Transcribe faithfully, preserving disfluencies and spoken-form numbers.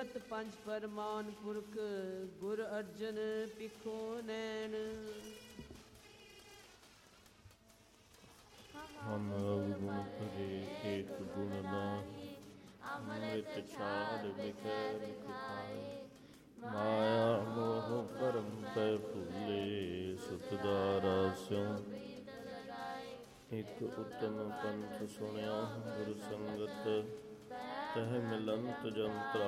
ਗੁਰਮਤਿ ਪੰਜ ਪਰਮਾਨ ਪੁਰਖ ਗੁਰ ਅਰਜਨ ਪਿਖੋ ਨੈਣ। ਹਮ ਅਵਗੁਣ ਭਰੇ ਏਕ ਗੁਣ ਨਾਹੀ, ਅੰਮ੍ਰਿਤ ਛਾਲ ਬਿਖੈ ਬਿਖਾਏ। ਮਾਇਆ ਮੋਹ ਭਰਮ ਪੈ ਭੁੱਲੇ, ਸੁਖ ਦਾਰਾ ਸਿਉ ਇਕ ਉਤਮ ਪੰਥ ਸੁਣਿਆ। ਗੁਰ ਸੰਗਤ ਤਹਿ ਮਿਲੰਤ ਜੰਤਰਾ,